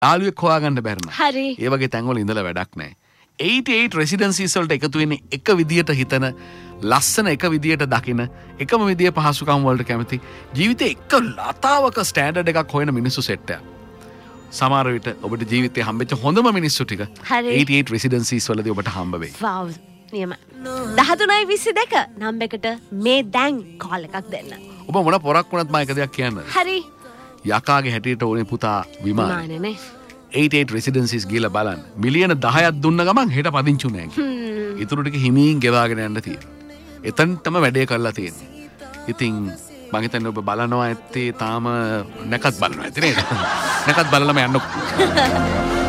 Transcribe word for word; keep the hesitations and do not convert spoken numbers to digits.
යාළුවෙක් හොයාගන්න බැරි නම්. හරි. ඒ වගේ තැන්වල ඉඳලා වැඩක් නැහැ. eighty-eight residencies වලට එකතු වෙන්නේ එක විදියට හිතන, ලස්සන එක විදියට දකින, එකම විදිය පහසුකම් වලට කැමති, ජීවිතේ එක ලතාවක ස්ටෑන්ඩඩ් එකක් හොයන මිනිස්සු සෙට් එකක්. සමහර විට ඔබට ජීවිතේ හම්බෙච්ච හොඳම මිනිස්සු ටික eighty-eight residencies වලදී ඔබට හම්බ වෙයි. wow නියම. දහතුනයි විසි දෙක නම් එකට මේ දැන් කෝල් එකක් දෙන්න. ඔබ මොන පොරක් වුණත් මම එක දෙයක් කියන්නද? හරි. යකාගේ හැටියට ඕනේ පුතා විමාන. විමානනේ. eighty-eight residencies ගිහලා බලන්න. මිලියන දහයක් දුන්න ගමන් හෙට පදිංචි උනේ නැහැ. ඊටු ටික හිමින් ගෙවාගෙන යන්න තියෙනවා. එතනටම වැඩේ කරලා තියෙන්නේ. ඉතින් මම හිතන්නේ ඔබ බලනවා ඇත්තේ තාම නැකත් බලනවා ඇති නේද? නැකත් බලලම යන්නකො.